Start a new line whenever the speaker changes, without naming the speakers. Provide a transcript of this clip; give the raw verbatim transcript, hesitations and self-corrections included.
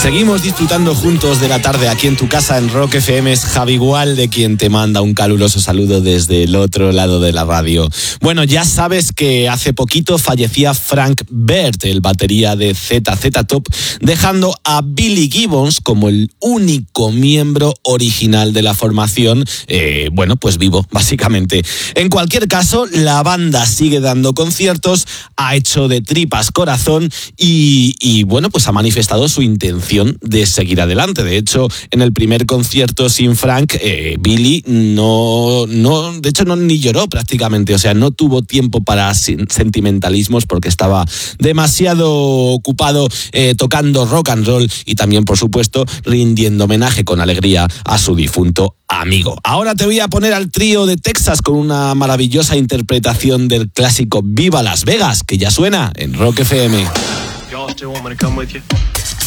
Seguimos disfrutando juntos de la tarde aquí en tu casa en Rock F M. Es Javi Gualde quien te manda un caluroso saludo desde el otro lado de la radio. Bueno, ya sabes que hace poquito fallecía Frank Bert, el batería de Z Z Top, dejando a Billy Gibbons como el único miembro original de la formación, eh, bueno, pues vivo, básicamente. En cualquier caso, la banda sigue dando conciertos, ha hecho de tripas corazón y, y bueno, pues ha manifestado su intención de seguir adelante. De hecho, en el primer concierto sin Frank, eh, Billy no, no, de hecho no ni lloró prácticamente, o sea, no tuvo tiempo para sentimentalismos porque estaba demasiado ocupado eh, tocando rock and roll y también, por supuesto, rindiendo homenaje con alegría a su difunto amigo. Ahora te voy a poner al trío de Texas con una maravillosa interpretación del clásico Viva Las Vegas, que ya suena en Rock F M.
Y'all still want me to come with you?